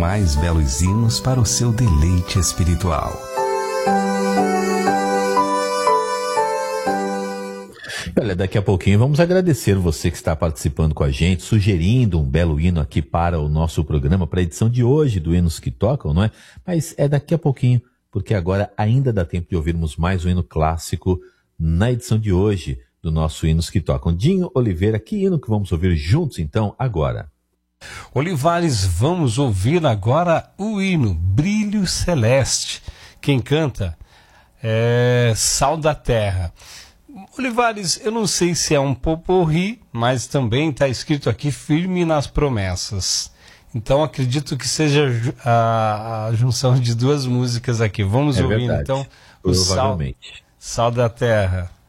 mais belos hinos para o seu deleite espiritual. Olha, daqui a pouquinho vamos agradecer você que está participando com a gente, sugerindo um belo hino aqui para o nosso programa, para a edição de hoje do Hinos que Tocam, não é? Mas é daqui a pouquinho, porque agora ainda dá tempo de ouvirmos mais um hino clássico na edição de hoje do nosso Hinos que Tocam. Dinho Oliveira, que hino que vamos ouvir juntos então agora? Olivares, vamos ouvir agora o hino Brilho Celeste. Quem canta é Sal da Terra. Olivares, eu não sei se é um potpourri, mas também está escrito aqui Firme nas Promessas. Então acredito que seja a junção de duas músicas aqui. Vamos ouvir então o Sal da Terra.